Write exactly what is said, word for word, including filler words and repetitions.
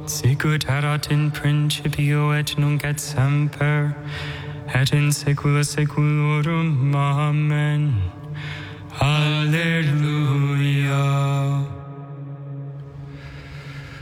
sicut erat in principio et nunc et semper, et in saecula saeculorum. Amen. Alleluia.